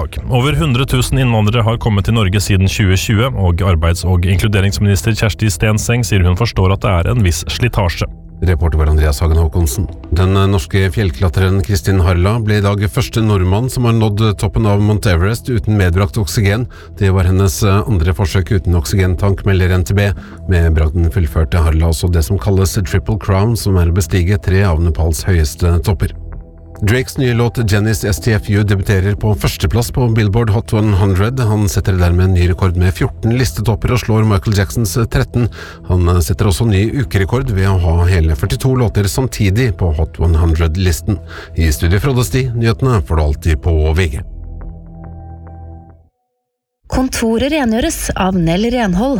dag. Over 100 000 innvandrere har kommet til Norge siden 2020, og arbeids- og inkluderingsminister Kjersti Stenseng sier hun forstår at det er en viss slitasje. Reporter var Andreas Hagen Håkonsen. Den norske fjellklatreren Kristin Harla ble i dag første nordmann som har nådd toppen av Mount Everest uten medbrakt oksygen. Det var hennes andre forsøk uten oksygentank, melder NTB. Med bragden fullførte Harla også det som kalles Triple Crown, som er å bestige 3 av Nepals høyeste topper. Drakes nye låt Jenny's STFU debuterer på førsteplass på Billboard Hot 100. Han setter dermed en ny rekord med 14 listetopper og slår Michael Jacksons 13. Han setter også ny ukerekord ved å ha hele 42 låter samtidig på Hot 100-listen. I studio Frode Sti, nyhetene får du alltid på VG. Kontoret rengjøres av Nell Renhold.